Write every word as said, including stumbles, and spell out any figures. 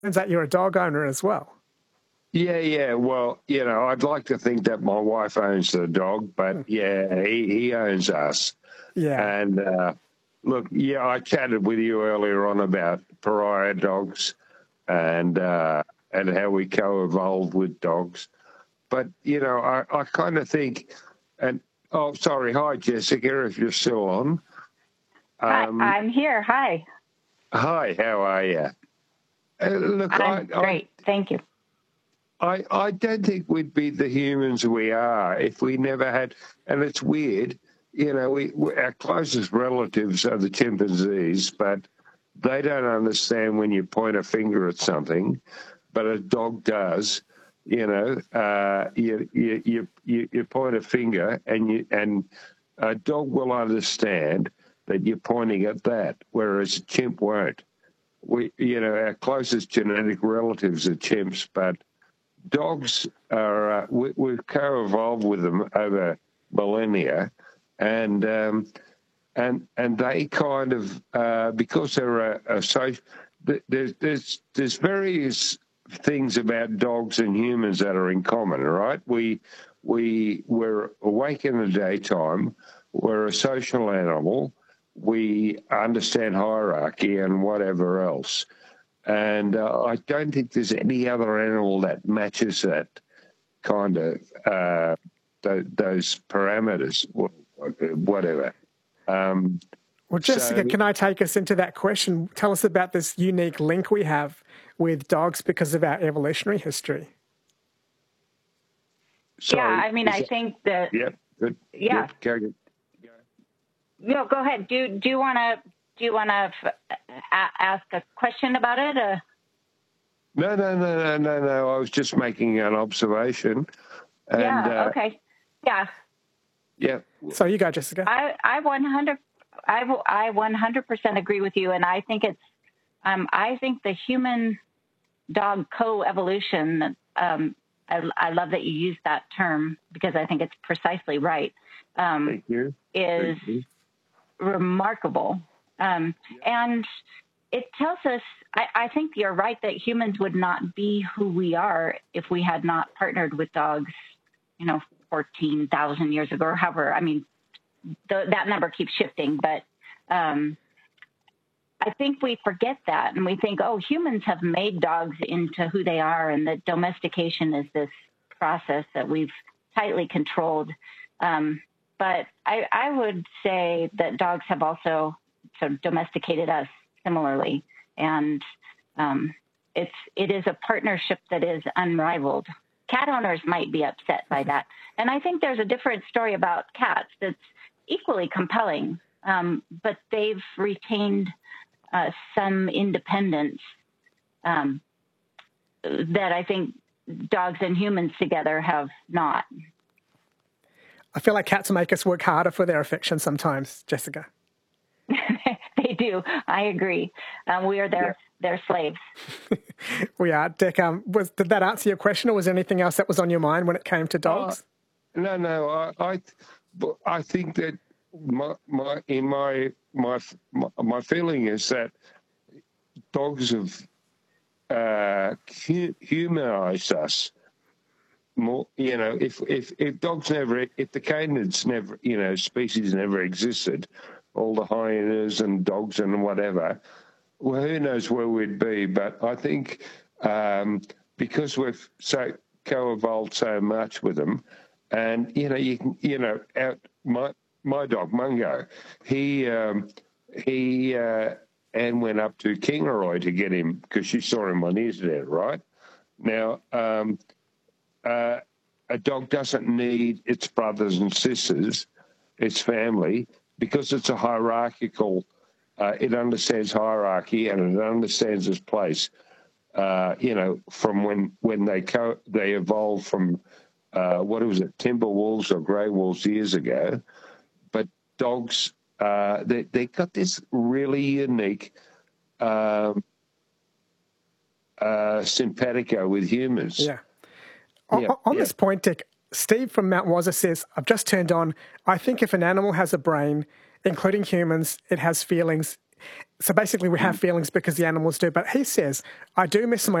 Turns out you're a dog owner as well. Yeah, yeah. Well, you know, I'd like to think that my wife owns the dog, but yeah, he, he owns us. Yeah. And uh, look, yeah, I chatted with you earlier on about pariah dogs and uh, and how we co-evolved with dogs. But you know, I, I kind of think, and oh, sorry, hi Jessica, if you're still on. Um, hi, I'm here. Hi. Hi, how are you? Uh, look, I'm I, great. I, Thank you. I, I don't think we'd be the humans we are if we never had, and it's weird, you know, we, we our closest relatives are the chimpanzees, but they don't understand when you point a finger at something, but a dog does. You know, uh, you, you you you you point a finger, and you and a dog will understand that you're pointing at that, whereas a chimp won't. We, you know, our closest genetic relatives are chimps, but dogs are, uh, we, we've co-evolved with them over millennia, and um, and and they kind of, uh, because they're a, a social, there's, there's, there's various things about dogs and humans that are in common, right? We, we, we're awake in the daytime, we're a social animal, we understand hierarchy and whatever else. And uh, I don't think there's any other animal that matches that kind of uh, th- those parameters, whatever. Um, well, Jessica, so, can I take us into that question? Tell us about this unique link we have with dogs because of our evolutionary history. Sorry, yeah, I mean, I that, think that. Yep. Good. Yeah. Go, go, go. No, go ahead. Do do you want to do you want to ask a question about it? Or? No, no, no, no, no, no. I was just making an observation. And, yeah. Okay. Yeah. Yeah. So you go, Jessica. I I one hundred I I one hundred percent agree with you, and I think it's um I think the human dog co-evolution. Um, I, I love that you use that term because I think it's precisely right. Um, Thank you. Is Thank you. remarkable, um, yeah. And it tells us. I, I think you're right that humans would not be who we are if we had not partnered with dogs. You know, fourteen thousand years ago, or however. I mean, the, that number keeps shifting, but um, I think we forget that, and we think, oh, humans have made dogs into who they are, and that domestication is this process that we've tightly controlled. Um, but I, I would say that dogs have also sort of domesticated us similarly, and um, it's it is a partnership that is unrivaled. Cat owners might be upset by that, and I think there's a different story about cats that's equally compelling, um, but they've retained Uh, some independence um, that I think dogs and humans together have not. I feel like cats make us work harder for their affection sometimes, Jessica. They do. I agree. Um, we are their yeah. their slaves. We are. Dick, um, was, did that answer your question, or was there anything else that was on your mind when it came to dogs? Uh, no, no. I, I, I think that my, my in my my my feeling is that dogs have uh, humanized us more. You know, if if if dogs never, if the canids never, you know, species never existed, all the hyenas and dogs and whatever, well, who knows where we'd be? But I think um, because we've so co-evolved so much with them, and you know, you can, you know, out my my dog Mungo, he um, he uh, Anne went up to Kingaroy to get him because she saw him on internet, right? Now, um, uh, a dog doesn't need its brothers and sisters, its family, because it's a hierarchical. Uh, it understands hierarchy and it understands its place. Uh, you know, from when when they co- they evolved from uh, what was it, timber wolves or grey wolves years ago, but dogs uh, they they got this really unique um, uh, simpatico with humans. Yeah. On, yeah, on yeah. this point, Dick, Steve from Mount Wazza says, I've just turned on, I think if an animal has a brain, including humans, it has feelings, So basically we have feelings because the animals do. But he says, I do miss my